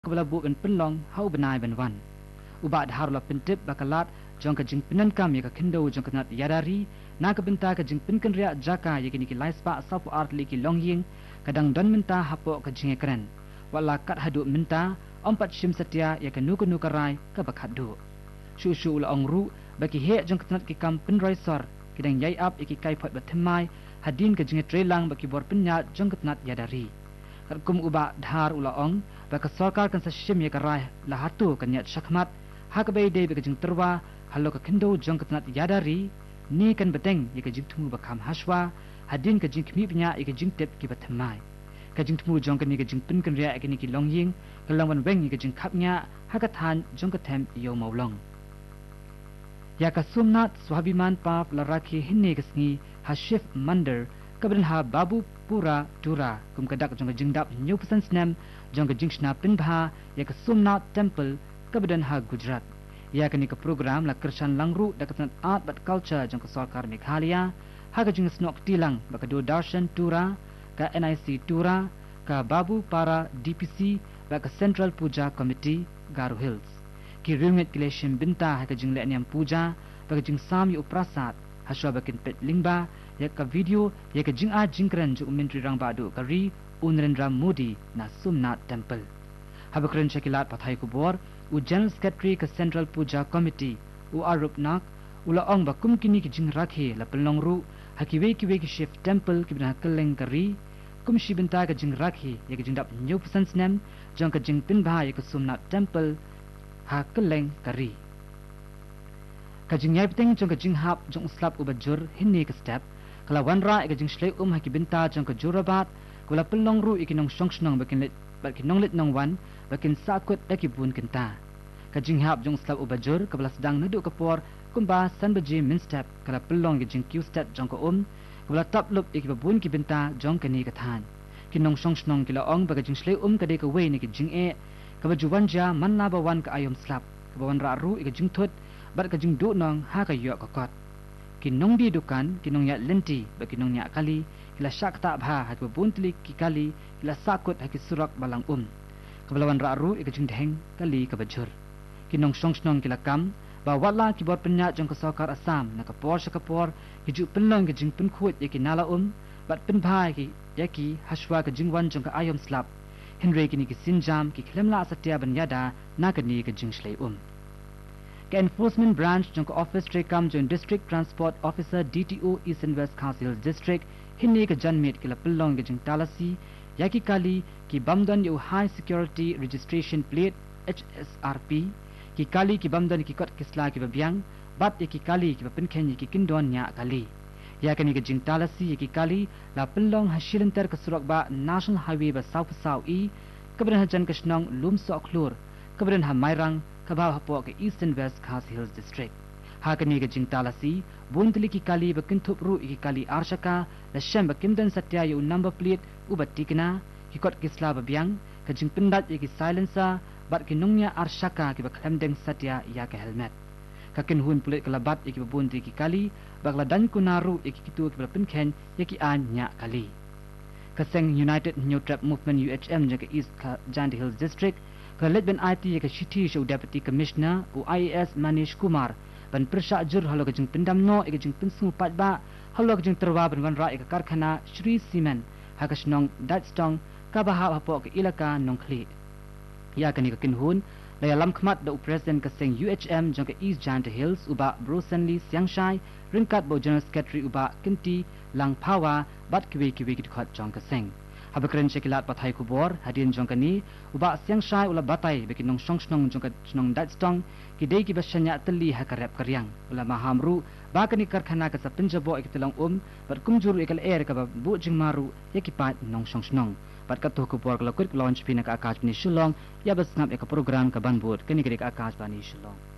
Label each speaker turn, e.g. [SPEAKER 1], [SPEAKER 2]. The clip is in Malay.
[SPEAKER 1] kebala bu ben penlong hau benai ben wan uba dhar la pentip bakalat jong ka jing pinan kam ya ka khindo jong ka nat yadari na ka benta ka jing pinkan ria jaka ya kini ki laispa sapu art li ki longying kadang don minta hapo ka jing ekran wala kat hadu minta ompat shim setia ya ka nuku nukarai ka bakhadu shu la ongru baki he jong ka nat ki kam pinroi sor kidang yai up iki kai phot bathmai hadin ka jing trelang baki bor pinya jong ka nat yadari kum uba dhar ula ong baka sarkar kan sa shim ya ka rai la hatu kan yat shakmat hakabay day baka jing terwa halo ka kendo jong ka nat yadari ni kan beteng ya ka jing tumu bakam haswa hadin ka jing kmi pinya ya ka jing tep ki bathmai ka jing tumu jong ka ni ka jing pin kan ria ka ni ki longying ka langwan weng ya ka jing khapnya hakathan jong ka them yo maulong ya ka sumnat swabiman pap la rakhi hinne ka sngi hashif mandar kabrin ha babu pura tura kum kadak jong ka jing dap new pesan snam jong ka jing shna pin bha ya ka sumnat temple kabdan ha Gujarat ya kani ka program la kershan langru dakatan art but culture jong ka sarkar Meghalaya ha ka jing snok tilang baka do darshan tura ka NIC tura ka babu para DPC baka Central Puja Committee Garo Hills ki rimit kileshim binta ha ka jing le niam puja baka jing sam yu prasad haswa bakin pet lingba ya ka video ya ka jing a jingkran ju mentri rang badu kari Narendra Modi na Somnath Temple habakran shakilat pathai kubor u General Secretary ka Central Puja Committee u Arupnak ula ong bakum kini ki jing rakhe la pelongru hakiwe ki shift temple ki bina keleng kari kum shibenta ka jing rakhe ya ka jing dap new person nam jong ka jing pin bha ya ka Somnath Temple ha keleng kari ka jing yai peteng jong ka jing hap jong slap u bajur hinne ka step kala wanra ka jing shlei hakibenta jong ka jurabat kula pelongru ikinong shongshnong bakin lit nong wan bakin sakut ekibun kenta kajing hap jong slap ubajur kabla sedang nadu kapor kumba sanbaji min step kala pelong jing q step jong ko kabla tap lup ikibun ki benta jong kani kathan kinong shongshnong kila ong bagajing shlei kade ka we ni ki jing e kabajuwan ja manla bawan ka ayom slap kabawan ra ru ikajing thot bar kajing du nong ha ka yo kokot kinong di dukan kinong ya lenti bakinong ya kali kila syakta bha hak buntli ki kali kila sakut hak surak balang kabalawan raru ikajing deheng kali kabajur kinong songsnong kila kam ba wala ki bor penya jong ka sarkar Assam na kapor sakapor hiju penlong ki jing penkhut yaki nala bat penbhai ki yaki haswa ka jingwan jong ka ayom slap henry kini ki sinjam ki khlemla satya banyada na kani ka jing shlei ka enforcement branch jong ka office trekam jong district transport officer DTO East and West Khasi Hills district hinne ka janmit kila pelong ka jing talasi yaki kali ki bamdan yu high security registration plate HSRP ki kali ki bamdan ki kot kisla ki babyang bat ki kali ki bapenkhen ki kindon nya kali yakani ka jing talasi ki kali la pelong hasilantar ka surak ba national highway ba south e kabran hajan ka snong lumso akhlur kabran ha mairang kabaw hapo ka East and West Khasi Hills district hakani ka jing talasi buntli ki kali bakinthup ru ki kali arshaka la sham bakimdan satya yu number plate ubatikna ki kot kisla babyang ka jing pindat ki silencer bat ki nungnya arshaka ki bakhamdeng satya ya ka helmet ka kin hun plate kalabat ki buntli ki kali bakla dan kunaru ki kitu ki bapinkhen yaki an nya kali kaseng United New Trap Movement UHM jaga East Jandi Hills district Khalid bin IT ka City Show Deputy Commissioner u IAS Manish Kumar ban persya jur halo ka jing pindam no ka jing pinsu pat ba halo ka jing terwa ban wan ra ka karkhana Shri Cement ha ka snong datstong ka ba ha hapo ka ilaka nongkhli ya kani ka kinhun la lam khmat da president ka seng UHM jong ka East Jandi Hills uba Brosenli Siangshai ringkat bo General Secretary uba Kinti Lang Phawa bat kiwi ki khot jong ka seng habakren sekilat pathai kubor hadin jongkani uba Siangshai ula batai bekinong songsnong jongka snong datstong kidei ki basanya teli hakarep karyang ula mahamru bakani karkhana ka sapinjabo iktilong berkumjur ikal air ka bu jingmaru yakipat nong songsnong bat katuh kubor kalakut launch pina ka akash ni shulong ya basngap ka program ka banbut kani ka akash bani shulong